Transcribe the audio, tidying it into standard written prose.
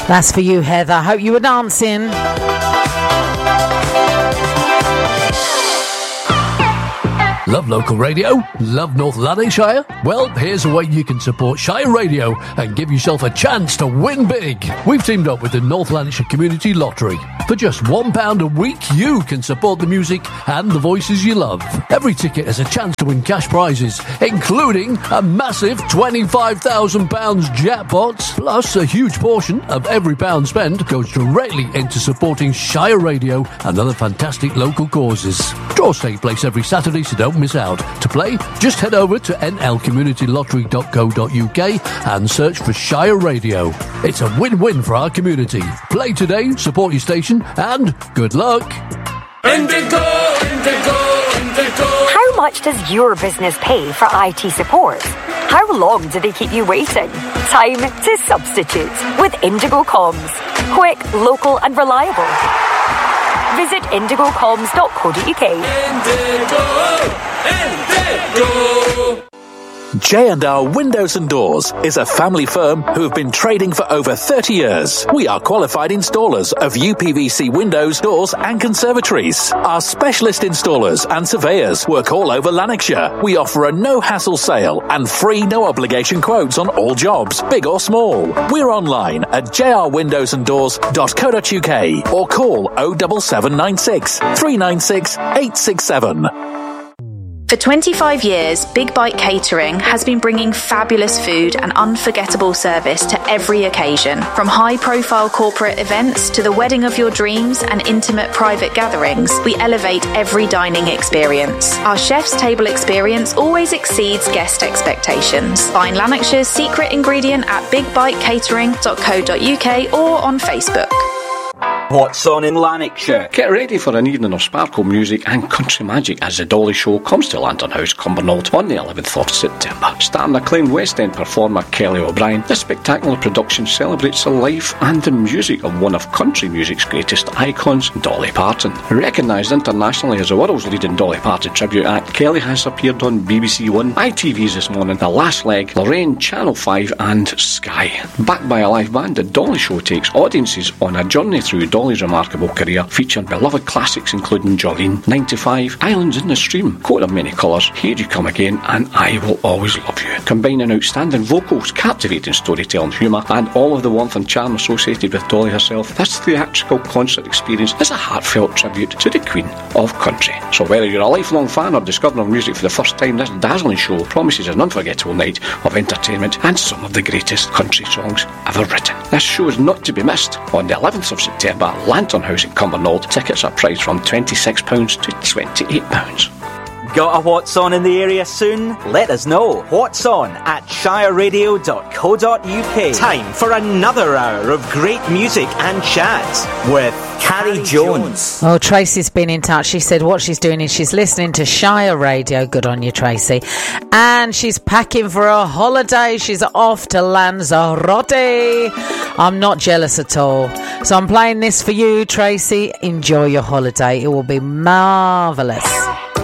That's for you, Heather. Hope you were dancing. Love local radio? Love North Lanarkshire? Well, here's a way you can support Shire Radio and give yourself a chance to win big. We've teamed up with the North Lanarkshire Community Lottery. For just £1 a week, you can support the music and the voices you love. Every ticket has a chance to win cash prizes, including a massive £25,000 jackpot. Plus, a huge portion of every pound spent goes directly into supporting Shire Radio and other fantastic local causes. Draws take place every Saturday, so don't miss out. To play, just head over to nlcommunitylottery.co.uk and search for Shire Radio. It's a win-win for our community. Play today, support your station, and good luck. Indigo, Indigo, Indigo. How much does your business pay for IT support? How long do they keep you waiting? Time to substitute with Indigo Comms. Quick, local and reliable. Visit indigocoms.co.uk. Indigo! J&R Windows and Doors is a family firm who have been trading for over 30 years. We are qualified installers of UPVC windows, doors and conservatories. Our specialist installers and surveyors work all over Lanarkshire. We offer a no-hassle sale and free no-obligation quotes on all jobs, big or small. We're online at jrwindowsanddoors.co.uk or call 07796 396 867. For 25 years, Big Bite Catering has been bringing fabulous food and unforgettable service to every occasion. From high-profile corporate events to the wedding of your dreams and intimate private gatherings, we elevate every dining experience. Our chef's table experience always exceeds guest expectations. Find Lanarkshire's secret ingredient at bigbitecatering.co.uk or on Facebook. What's on in Lanarkshire? Get ready for an evening of sparkle music and country magic as the Dolly Show comes to Lantern House, Cumbernauld on the 11th of September. Starring acclaimed West End performer Kelly O'Brien, this spectacular production celebrates the life and the music of one of country music's greatest icons, Dolly Parton. Recognised internationally as the world's leading Dolly Parton tribute act, Kelly has appeared on BBC One, ITV's This Morning, The Last Leg, Lorraine, Channel 5 and Sky. Backed by a live band, the Dolly Show takes audiences on a journey through Dolly's remarkable career, featuring beloved classics including Jolene, 95, Islands in the Stream, Coat of Many Colours, Here You Come Again and I Will Always Love You. Combining outstanding vocals, captivating storytelling, humour and all of the warmth and charm associated with Dolly herself, this theatrical concert experience is a heartfelt tribute to the Queen of Country. So whether you're a lifelong fan or discovering music for the first time, this dazzling show promises an unforgettable night of entertainment and some of the greatest country songs ever written. This show is not to be missed on the 11th of September, Lantern House in Cumbernauld. Tickets are priced from £26 to £28. Got a What's On in the area soon? Let us know. What's On at shireradio.co.uk. Time for another hour of great music and chat with Carrie Jones. Oh, Tracy's been in touch. She said what she's doing is she's listening to Shire Radio. Good on you, Tracy. And she's packing for a holiday. She's off to Lanzarote. I'm not jealous at all. So I'm playing this for you, Tracy. Enjoy your holiday. It will be marvellous.